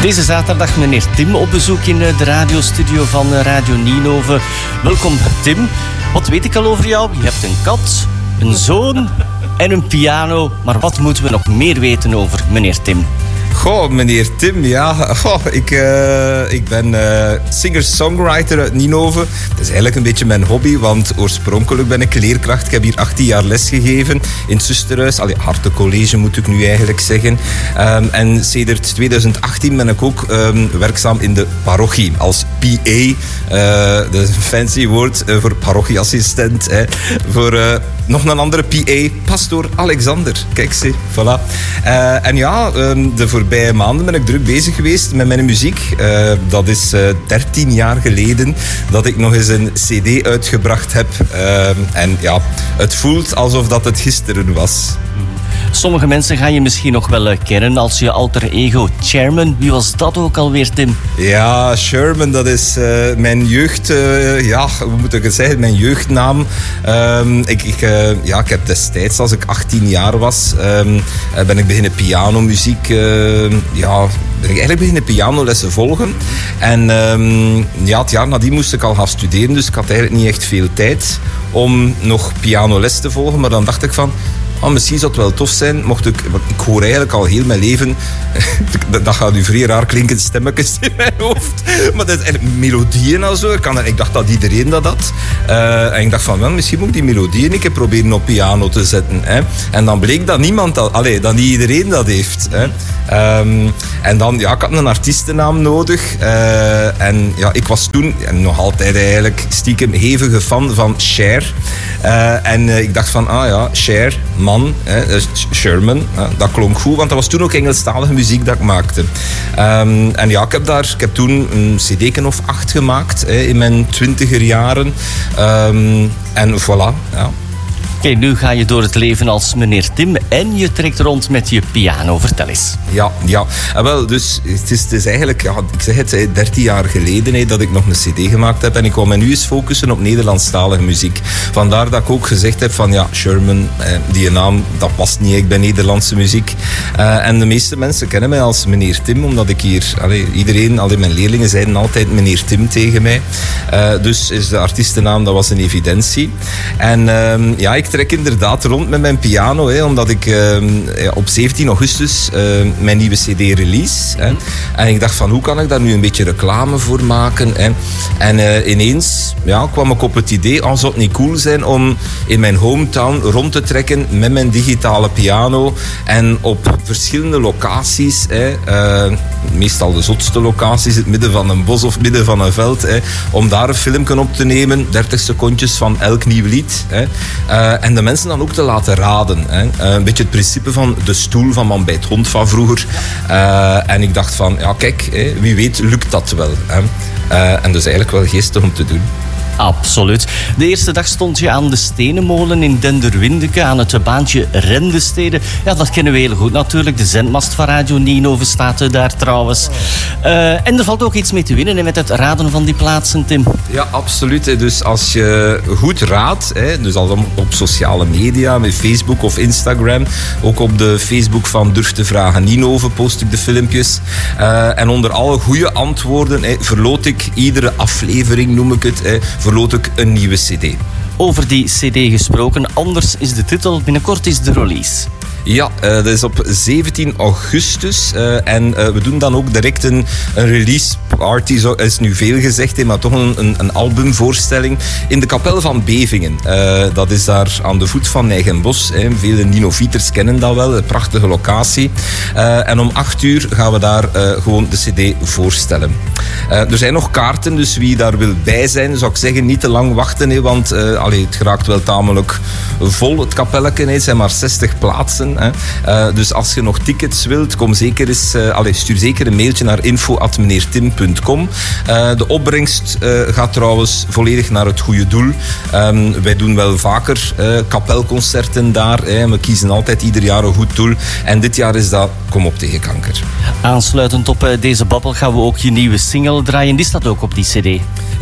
Deze zaterdag meneer Tim op bezoek in de radiostudio van Radio Nienhoven. Welkom Tim. Wat weet ik al over jou? Je hebt een kat, een zoon en een piano. Maar wat moeten we nog meer weten over meneer Tim? Goh, meneer Tim, ja. Ik ben singer-songwriter uit Nienhoven. Dat is eigenlijk een beetje mijn hobby, want oorspronkelijk ben ik leerkracht. Ik heb hier 18 jaar lesgegeven in het zusterhuis. Hartencollege moet ik nu eigenlijk zeggen. En sedert 2018 ben ik ook werkzaam in de parochie als PA. Dat is een fancy woord voor parochieassistent. Voor nog een andere PA, pastoor Alexander. Kijk, zie, voilà. En ja, de voorbije maanden ben ik druk bezig geweest met mijn muziek. Dat is 13 jaar geleden dat ik nog eens een cd uitgebracht heb. En ja, het voelt alsof dat het gisteren was. Sommige mensen gaan je misschien nog wel kennen als je alter ego Sherman. Wie was dat ook alweer, Tim? Ja, Sherman, dat is mijn jeugd... hoe moet ik het zeggen? Mijn jeugdnaam. Ik heb destijds, als ik 18 jaar was, ben ik beginnen pianomuziek... ben ik eigenlijk beginnen pianolessen volgen. En het jaar nadien moest ik al gaan studeren, dus ik had eigenlijk niet echt veel tijd om nog pianoles te volgen. Maar dan dacht ik van... misschien zou het wel tof zijn, want ik hoor eigenlijk al heel mijn leven, dat gaat nu vrij raar klinken, stemmetjes in mijn hoofd, maar dat is eigenlijk melodieën en zo. Ik dacht dat iedereen dat had. En ik dacht van, misschien moet ik die melodieën een keer proberen op piano te zetten. Hè. En dan bleek dat dat niet iedereen dat heeft. Hè. En dan, ik had een artiestennaam nodig. En ja, ik was toen, en nog altijd eigenlijk, stiekem hevige fan van Cher. En ik dacht van, Cher, man, Sherman, dat klonk goed, want dat was toen ook Engelstalige muziek dat ik maakte. En ja, ik heb toen een cd'ken of 8 gemaakt in mijn 20er jaren. En voilà, ja. Oké, nu ga je door het leven als meneer Tim en je trekt rond met je piano. Vertel eens. Ja. Dus het is eigenlijk, ik zeg het, 13 jaar geleden dat ik nog een cd gemaakt heb en ik wil me nu eens focussen op Nederlandstalige muziek. Vandaar dat ik ook gezegd heb van, Sherman, die naam, dat past niet echt bij Nederlandse muziek. En de meeste mensen kennen mij als meneer Tim, omdat ik hier, al mijn leerlingen zeiden altijd meneer Tim tegen mij. Dus is de artiestennaam, dat was een evidentie. En ik trek inderdaad rond met mijn piano, omdat ik op 17 augustus mijn nieuwe cd release. En ik dacht van, hoe kan ik daar nu een beetje reclame voor maken? En ineens kwam ik op het idee, zou het niet cool zijn om in mijn hometown rond te trekken met mijn digitale piano en op verschillende locaties, meestal de zotste locaties, het midden van een bos of midden van een veld, om daar een filmpje op te nemen, 30 secondjes van elk nieuw lied. En de mensen dan ook te laten raden. Een beetje het principe van de stoel van Man bij het Hond van vroeger. En ik dacht van, kijk, wie weet lukt dat wel. En dus eigenlijk wel geestig om te doen. Absoluut. De eerste dag stond je aan de Stenenmolen in Denderwindeke, aan het baantje Rendestede. Ja, dat kennen we heel goed natuurlijk. De zendmast van Radio Nienhoven staat daar trouwens. En er valt ook iets mee te winnen met het raden van die plaatsen, Tim. Ja, absoluut. Dus als je goed raadt, dus als op sociale media, met Facebook of Instagram, ook op de Facebook van Durf te Vragen Nienhoven post ik de filmpjes. En onder alle goede antwoorden verloot ik iedere aflevering, noem ik het, verloot ik een nieuwe cd. Over die cd gesproken, anders is de titel, binnenkort is de release. Ja, dat is op 17 augustus. En we doen dan ook direct een release party, zo is nu veel gezegd, maar toch een albumvoorstelling in de kapel van Bevingen. Dat is daar aan de voet van Nijgenbos. Vele Nienovieters kennen dat wel, een prachtige locatie. En om 8:00 gaan we daar gewoon de cd voorstellen. Er zijn nog kaarten, dus wie daar wil bij zijn, zou ik zeggen, niet te lang wachten, want het geraakt wel tamelijk vol, het kapelletje. Het zijn maar 60 plaatsen. Dus als je nog tickets wilt, kom zeker eens, stuur zeker een mailtje naar info@meneertim.com. De opbrengst gaat trouwens volledig naar het goede doel. Wij doen wel vaker kapelconcerten daar. We kiezen altijd ieder jaar een goed doel. En dit jaar is dat Kom op tegen kanker. Aansluitend op deze babbel gaan we ook je nieuwe single draaien. Die staat ook op die cd.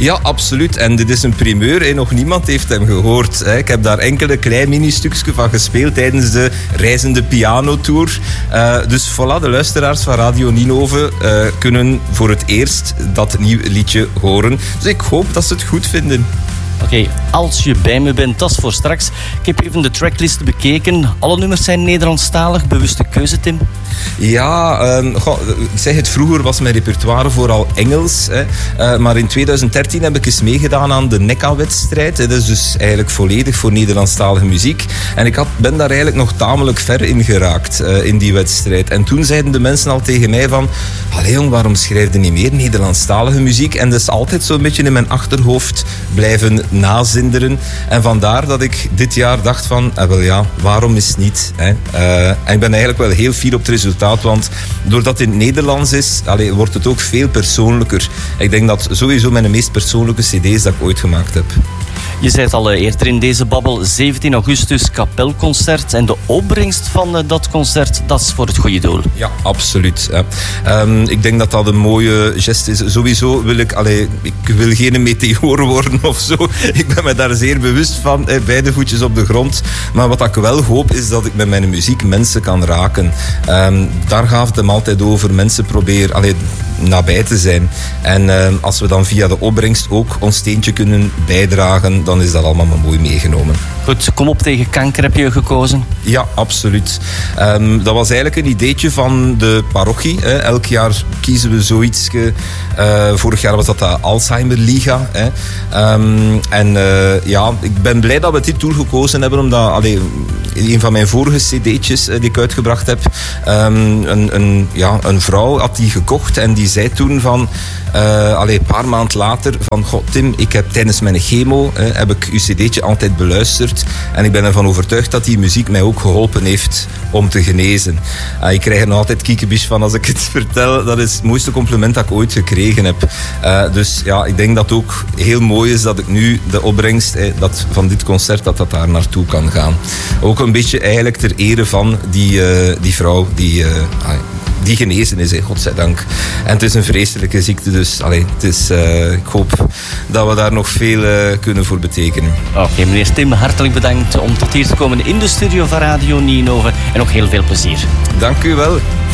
Ja, absoluut. En dit is een primeur. Hè. Nog niemand heeft hem gehoord. Hè. Ik heb daar enkele klein mini-stukje van gespeeld tijdens de reizende pianotour. Dus voilà, de luisteraars van Radio Ninove kunnen voor het eerst dat nieuwe liedje horen. Dus ik hoop dat ze het goed vinden. Oké, als je bij me bent, dat is voor straks. Ik heb even de tracklist bekeken. Alle nummers zijn Nederlandstalig. Bewuste keuze, Tim? Ja, ik zeg het, vroeger was mijn repertoire vooral Engels. Hè. Maar in 2013 heb ik eens meegedaan aan de NECA-wedstrijd. Dat is dus eigenlijk volledig voor Nederlandstalige muziek. En ik ben daar eigenlijk nog tamelijk ver in geraakt in die wedstrijd. En toen zeiden de mensen al tegen mij van... Allee jong, waarom schrijf je niet meer Nederlandstalige muziek? En dat is altijd zo'n beetje in mijn achterhoofd blijven nazinderen. En vandaar dat ik dit jaar dacht van... wel ja, waarom is het niet? Hè? En ik ben eigenlijk wel heel fier op het resultaat, want doordat het in het Nederlands is, wordt het ook veel persoonlijker. Ik denk dat sowieso mijn meest persoonlijke cd's dat ik ooit gemaakt heb. Je zei het al eerder in deze babbel, 17 augustus kapelconcert. En de opbrengst van dat concert, dat is voor het goede doel. Ja, absoluut. Ik denk dat dat een mooie geste is. Sowieso wil ik wil geen meteoor worden of zo. Ik ben me daar zeer bewust van, beide voetjes op de grond. Maar wat ik wel hoop, is dat ik met mijn muziek mensen kan raken. Daar gaat het hem altijd over. Mensen proberen nabij te zijn. En als we dan via de opbrengst ook ons steentje kunnen bijdragen, dan is dat allemaal maar mooi meegenomen. Goed, Kom op tegen kanker heb je gekozen? Ja, absoluut. Dat was eigenlijk een ideetje van de parochie. Elk jaar kiezen we zoiets. Vorig jaar was dat de Alzheimer Liga. Ik ben blij dat we dit doel gekozen hebben, omdat een van mijn vorige cd'tjes die ik uitgebracht heb, een vrouw had die gekocht en die zei toen van... een paar maanden later van... Goh, Tim, ik heb tijdens mijn chemo heb ik uw cd'tje altijd beluisterd en ik ben ervan overtuigd dat die muziek mij ook geholpen heeft om te genezen. Ik krijg er nog altijd kiekenbies van als ik het vertel. Dat is het mooiste compliment dat ik ooit gekregen heb. Dus ja, ik denk dat het ook heel mooi is dat ik nu de opbrengst van dit concert, dat daar naartoe kan gaan. Ook een beetje eigenlijk ter ere van die vrouw die genezen is, godzijdank. En het is een vreselijke ziekte, dus ik hoop dat we daar nog veel kunnen voor betekenen. Oké, meneer Tim, hartelijk bedankt om tot hier te komen in de studio van Radio Ninove en nog heel veel plezier. Dank u wel.